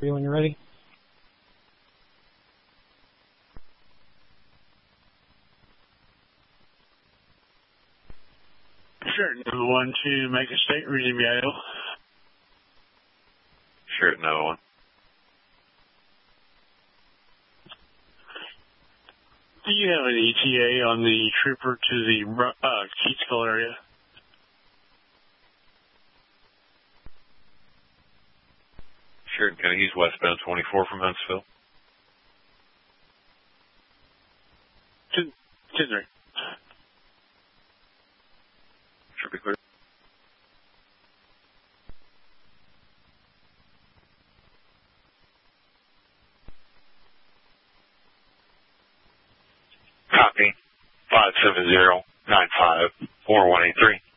for you when you're ready. Sure, number 1 to make a state, reading VIO. Sure, number 1. Do you have an ETA on the trooper to the Keatsville area? Sure, can he's westbound 24 from Huntsville. 10-3. Should be clear. Copy. 570-95-4183.